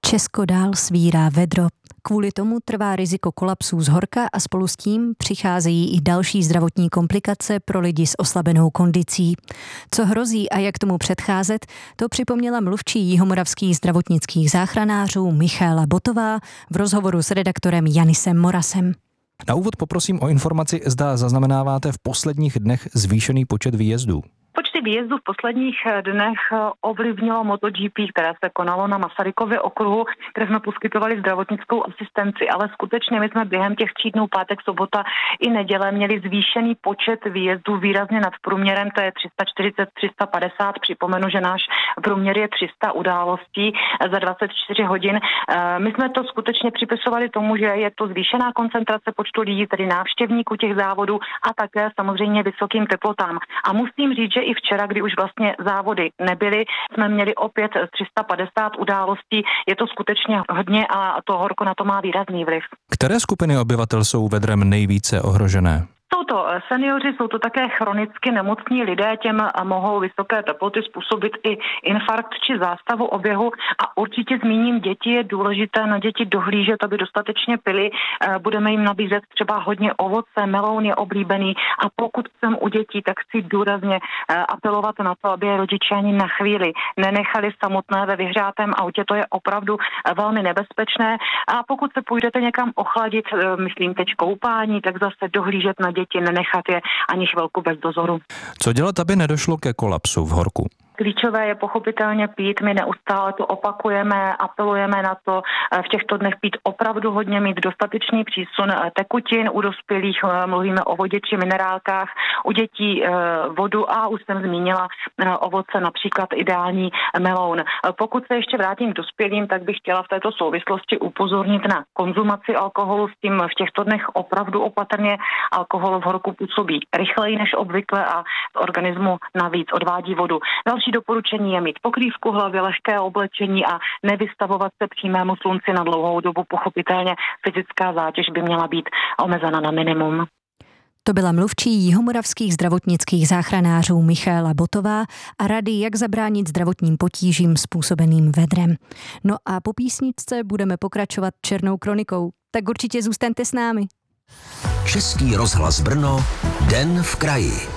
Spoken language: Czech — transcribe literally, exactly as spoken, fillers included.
Česko dál svírá vedro. Kvůli tomu trvá riziko kolapsů z horka a spolu s tím přicházejí i další zdravotní komplikace pro lidi s oslabenou kondicí. Co hrozí a jak tomu předcházet, to připomněla mluvčí jihomoravských zdravotnických záchranářů Michaela Botová v rozhovoru s redaktorem Janisem Morasem. Na úvod poprosím o informaci, zda zaznamenáváte v posledních dnech zvýšený počet výjezdů. Počty výjezdů v posledních dnech ovlivnilo MotoGP, které se konalo na Masarykově okruhu, kde jsme poskytovali zdravotnickou asistenci, ale skutečně my jsme během těch tří dnů, pátek, sobota i neděle, měli zvýšený počet výjezdů výrazně nad průměrem, to je tři sta čtyřicet, tři sta padesát. Připomenu, že náš průměr je tři sta událostí za dvacet čtyři hodin. My jsme to skutečně připisovali tomu, že je to zvýšená koncentrace počtu lidí, tedy návštěvníků těch závodů a také samozřejmě vysokým teplotám. A musím říct, že i včera, kdy už vlastně závody nebyly, jsme měli opět tři sta padesát událostí. Je to skutečně hodně a to horko na to má výrazný vliv. Které skupiny obyvatel jsou vedrem nejvíce ohrožené? Jsou to seniori, jsou to také chronicky nemocní lidé, těm mohou vysoké teploty způsobit i infarkt či zástavu oběhu a určitě zmíním děti, je důležité na děti dohlížet, aby dostatečně pili. Budeme jim nabízet třeba hodně ovoce, meloun je oblíbený a pokud jsem u dětí, tak chci důrazně apelovat na to, aby je rodiče ani na chvíli nenechali samotné ve vyhřátém autě, to je opravdu velmi nebezpečné a pokud se půjdete někam ochladit, myslím teď koupání, tak zase dohlížet na děti, nenechat je ani chvilku bez dozoru. Co dělat, aby nedošlo ke kolapsu v horku? Klíčové je pochopitelně pít, my neustále to opakujeme, apelujeme na to v těchto dnech pít opravdu hodně, mít dostatečný přísun tekutin, u dospělých mluvíme o vodě či minerálkách, u dětí vodu a už jsem zmínila ovoce, například ideální meloun. Pokud se ještě vrátím k dospělým, tak bych chtěla v této souvislosti upozornit na konzumaci alkoholu, s tím v těchto dnech opravdu opatrně. Alkohol v horku působí rychleji než obvykle a z organismu navíc odvádí vodu. Další doporučení je mít pokrývku hlavy, lehké oblečení a nevystavovat se přímému slunci na dlouhou dobu. Pochopitelně fyzická zátěž by měla být omezena na minimum. To byla mluvčí jihomoravských zdravotnických záchranářů Michaela Botová a rady, jak zabránit zdravotním potížím způsobeným vedrem. No a po písničce budeme pokračovat černou kronikou. Tak určitě zůstaňte s námi. Český rozhlas Brno, Den v kraji.